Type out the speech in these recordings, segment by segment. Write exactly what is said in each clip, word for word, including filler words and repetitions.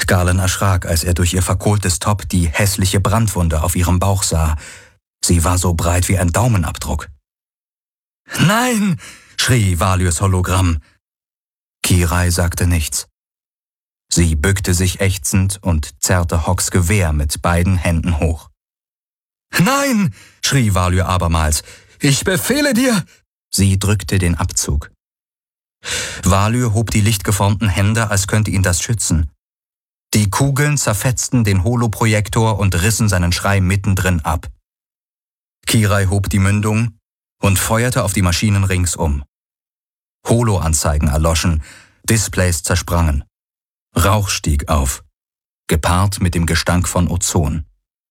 Garland erschrak, als er durch ihr verkohltes Top die hässliche Brandwunde auf ihrem Bauch sah. Sie war so breit wie ein Daumenabdruck. »Nein!« schrie Valyrs Hologramm. Kirai sagte nichts. Sie bückte sich ächzend und zerrte Hawks Gewehr mit beiden Händen hoch. »Nein!« schrie Valyr abermals. »Ich befehle dir!« Sie drückte den Abzug. Valyr hob die lichtgeformten Hände, als könnte ihn das schützen. Die Kugeln zerfetzten den Holoprojektor und rissen seinen Schrei mittendrin ab. Kirai hob die Mündung und feuerte auf die Maschinen ringsum. Holo-Anzeigen erloschen, Displays zersprangen. Rauch stieg auf, gepaart mit dem Gestank von Ozon.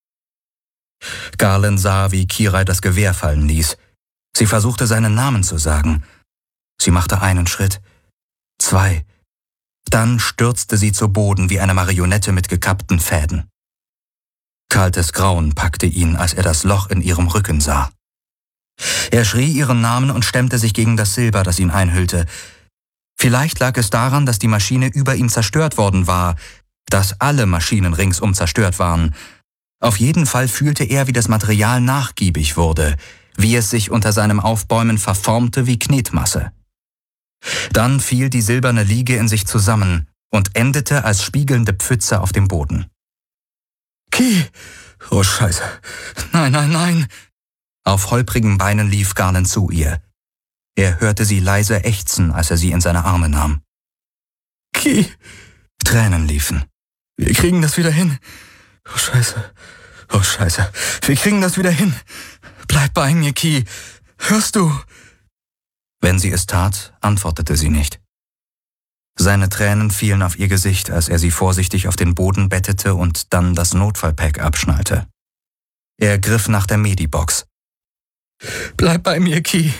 Garland sah, wie Kirai das Gewehr fallen ließ. Sie versuchte, seinen Namen zu sagen. Sie machte einen Schritt, zwei. Dann stürzte sie zu Boden wie eine Marionette mit gekappten Fäden. Kaltes Grauen packte ihn, als er das Loch in ihrem Rücken sah. Er schrie ihren Namen und stemmte sich gegen das Silber, das ihn einhüllte. Vielleicht lag es daran, dass die Maschine über ihm zerstört worden war, dass alle Maschinen ringsum zerstört waren. Auf jeden Fall fühlte er, wie das Material nachgiebig wurde, wie es sich unter seinem Aufbäumen verformte wie Knetmasse. Dann fiel die silberne Liege in sich zusammen und endete als spiegelnde Pfütze auf dem Boden. »Ki! Oh Scheiße! Nein, nein, nein!« Auf holprigen Beinen lief Garland zu ihr. Er hörte sie leise ächzen, als er sie in seine Arme nahm. »Ki!« Tränen liefen. »Wir kriegen das wieder hin! Oh Scheiße! Oh Scheiße! Wir kriegen das wieder hin! Bleib bei mir, Ki! Hörst du?« Wenn sie es tat, antwortete sie nicht. Seine Tränen fielen auf ihr Gesicht, als er sie vorsichtig auf den Boden bettete und dann das Notfallpack abschnallte. Er griff nach der Medibox. »Bleib bei mir, Ki!«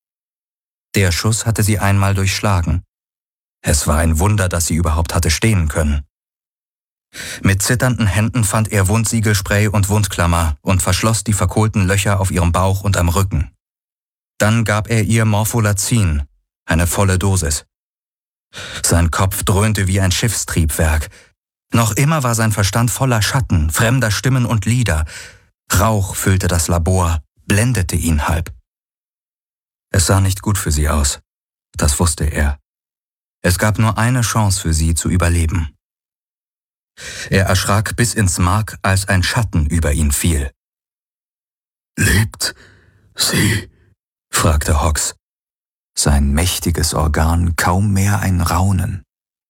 Der Schuss hatte sie einmal durchschlagen. Es war ein Wunder, dass sie überhaupt hatte stehen können. Mit zitternden Händen fand er Wundsiegelspray und Wundklammer und verschloss die verkohlten Löcher auf ihrem Bauch und am Rücken. Dann gab er ihr Morpholazin, eine volle Dosis. Sein Kopf dröhnte wie ein Schiffstriebwerk. Noch immer war sein Verstand voller Schatten, fremder Stimmen und Lieder. Rauch füllte das Labor, blendete ihn halb. Es sah nicht gut für sie aus, das wusste er. Es gab nur eine Chance für sie zu überleben. Er erschrak bis ins Mark, als ein Schatten über ihn fiel. »Lebt sie?« fragte Hawks. Sein mächtiges Organ kaum mehr ein Raunen.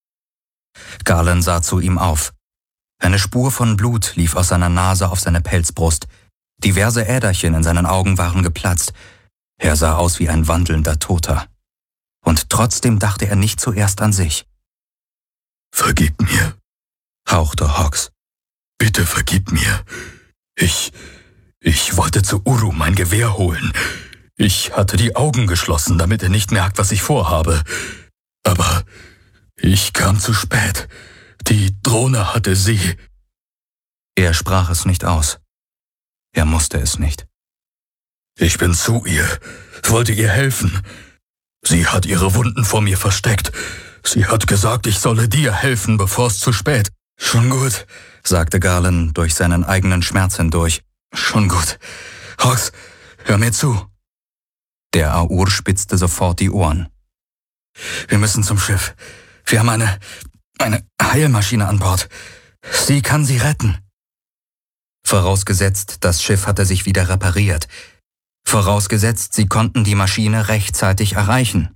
Garland sah zu ihm auf. Eine Spur von Blut lief aus seiner Nase auf seine Pelzbrust. Diverse Äderchen in seinen Augen waren geplatzt. Er sah aus wie ein wandelnder Toter. Und trotzdem dachte er nicht zuerst an sich. »Vergib mir«, hauchte Hawks. »Bitte vergib mir. Ich, ich wollte zu Uru mein Gewehr holen. Ich hatte die Augen geschlossen, damit er nicht merkt, was ich vorhabe. Aber ich kam zu spät. Die Drohne hatte sie.« Er sprach es nicht aus. Er musste es nicht. »Ich bin zu ihr, wollte ihr helfen. Sie hat ihre Wunden vor mir versteckt. Sie hat gesagt, ich solle dir helfen, bevor es zu spät.« »Schon gut«, sagte Garland durch seinen eigenen Schmerz hindurch. »Schon gut. Hawks, hör mir zu.« Der Aur spitzte sofort die Ohren. »Wir müssen zum Schiff. Wir haben eine, eine Heilmaschine an Bord. Sie kann sie retten.« Vorausgesetzt, das Schiff hatte sich wieder repariert. Vorausgesetzt, sie konnten die Maschine rechtzeitig erreichen.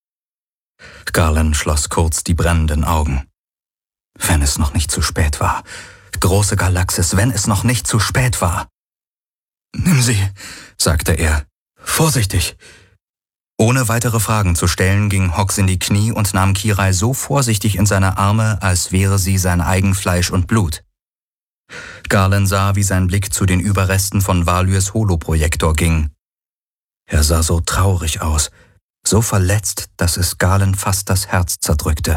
Garland schloss kurz die brennenden Augen. Wenn es noch nicht zu spät war. Große Galaxis, wenn es noch nicht zu spät war. »Nimm sie«, sagte er. »Vorsichtig.« Ohne weitere Fragen zu stellen, ging Hawks in die Knie und nahm Kirai so vorsichtig in seine Arme, als wäre sie sein eigen Fleisch und Blut. Garland sah, wie sein Blick zu den Überresten von Valyrs Holoprojektor ging. Er sah so traurig aus, so verletzt, dass es Garland fast das Herz zerdrückte.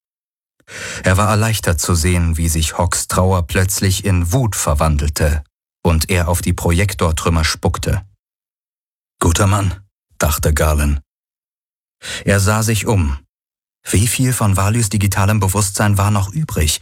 Er war erleichtert zu sehen, wie sich Hawks Trauer plötzlich in Wut verwandelte und er auf die Projektortrümmer spuckte. »Guter Mann«, dachte Garland. Er sah sich um. Wie viel von Valyrs digitalem Bewusstsein war noch übrig?